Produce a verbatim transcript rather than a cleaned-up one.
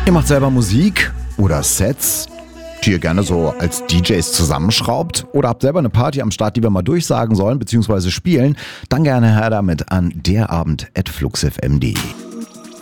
Ihr macht selber Musik oder Sets, die ihr gerne so als D Js zusammenschraubt oder habt selber eine Party am Start, die wir mal durchsagen sollen bzw. spielen, dann gerne her damit an derabend at fluxfm punkt de.